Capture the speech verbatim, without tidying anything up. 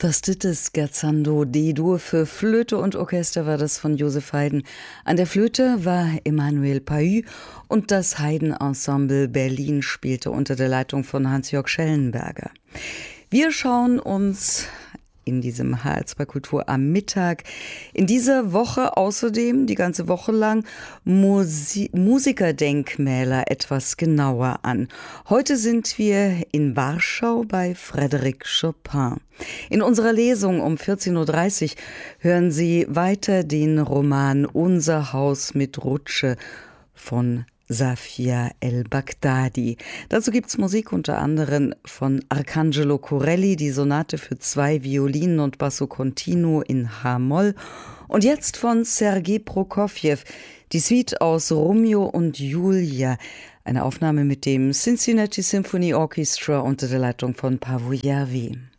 Das dritte Scherzando D-Dur für Flöte und Orchester war das von Joseph Haydn. An der Flöte war Emmanuel Pahud und das Haydn-Ensemble Berlin spielte unter der Leitung von Hans-Jörg Schellenberger. Wir schauen uns in diesem H R zwei Kultur am Mittag in dieser Woche außerdem die ganze Woche lang Musi- Musikerdenkmäler etwas genauer an. Heute sind wir in Warschau bei Frédéric Chopin. In unserer Lesung um vierzehn Uhr dreißig hören Sie weiter den Roman Unser Haus mit Rutsche von Safia El-Baghdadi. Dazu gibt's Musik unter anderem von Arcangelo Corelli, die Sonate für zwei Violinen und Basso Continuo in H-Moll. Und jetzt von Sergei Prokofjew, die Suite aus Romeo und Julia. Eine Aufnahme mit dem Cincinnati Symphony Orchestra unter der Leitung von Paavo Järvi.